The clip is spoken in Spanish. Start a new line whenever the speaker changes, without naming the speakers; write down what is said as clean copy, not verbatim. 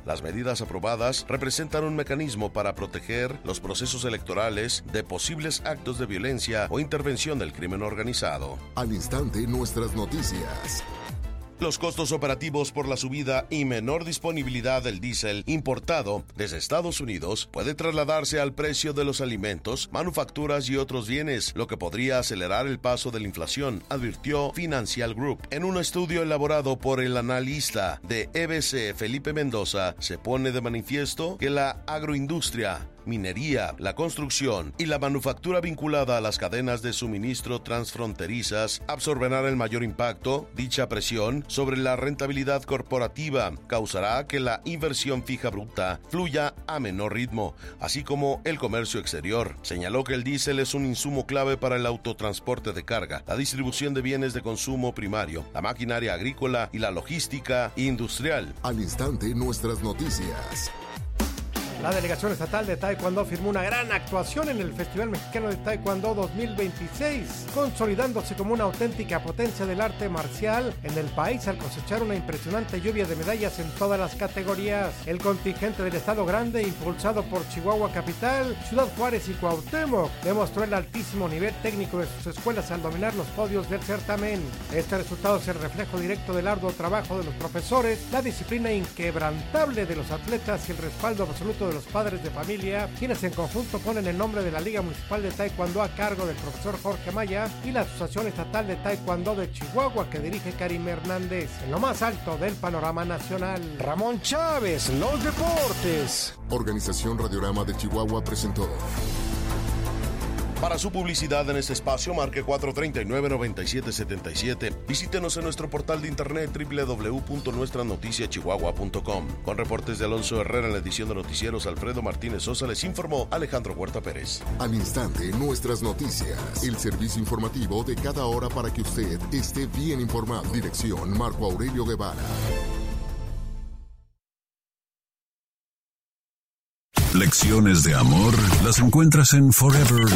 Las medidas aprobadas representan un mecanismo para proteger los procesos electorales de posibles actos de violencia o intervención del crimen organizado.
Al instante, nuestras noticias.
Los costos operativos por la subida y menor disponibilidad del diésel importado desde Estados Unidos puede trasladarse al precio de los alimentos, manufacturas y otros bienes, lo que podría acelerar el paso de la inflación, advirtió Financial Group. En un estudio elaborado por el analista de EBC Felipe Mendoza, se pone de manifiesto que la agroindustria, minería, la construcción y la manufactura vinculada a las cadenas de suministro transfronterizas absorberán el mayor impacto. Dicha presión sobre la rentabilidad corporativa causará que la inversión fija bruta fluya a menor ritmo, así como el comercio exterior. Señaló que el diésel es un insumo clave para el autotransporte de carga, la distribución de bienes de consumo primario, la maquinaria agrícola y la logística industrial.
Al instante, nuestras noticias.
La Delegación Estatal de Taekwondo firmó una gran actuación en el Festival Mexicano de Taekwondo 2026, consolidándose como una auténtica potencia del arte marcial en el país al cosechar una impresionante lluvia de medallas en todas las categorías. El contingente del Estado Grande, impulsado por Chihuahua Capital, Ciudad Juárez y Cuauhtémoc, demostró el altísimo nivel técnico de sus escuelas al dominar los podios del certamen. Este resultado es el reflejo directo del arduo trabajo de los profesores, la disciplina inquebrantable de los atletas y el respaldo absoluto de los padres de familia, quienes en conjunto ponen el nombre de la Liga Municipal de Taekwondo a cargo del profesor Jorge Maya y la Asociación Estatal de Taekwondo de Chihuahua que dirige Karim Hernández. En lo más alto del panorama nacional, Ramón Chávez, los deportes.
Organización Radiorama de Chihuahua presentó.
Para su publicidad en este espacio, marque 439-9777. Visítenos en nuestro portal de internet www.nuestranoticiachihuahua.com. Con reportes de Alonso Herrera en la edición de noticieros, Alfredo Martínez Sosa, les informó Alejandro Huerta Pérez.
Al instante, nuestras noticias. El servicio informativo de cada hora para que usted esté bien informado. Dirección Marco Aurelio Guevara.
Lecciones de amor las encuentras en Forever